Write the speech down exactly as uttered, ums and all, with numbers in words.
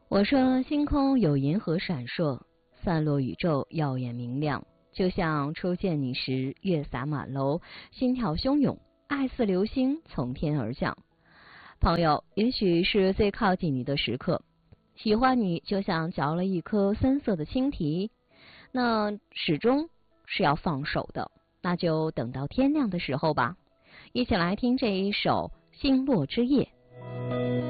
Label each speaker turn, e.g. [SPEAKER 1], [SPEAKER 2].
[SPEAKER 1] 我说星空有银河闪烁，散落宇宙耀眼明亮，就像初见你时月洒满楼，心跳汹涌，爱似流星从天而降。朋友也许是最靠近你的时刻，喜欢你就像嚼了一颗深色的青提，那始终是要放手的，那就等到天亮的时候吧。一起来听这一首星落之夜。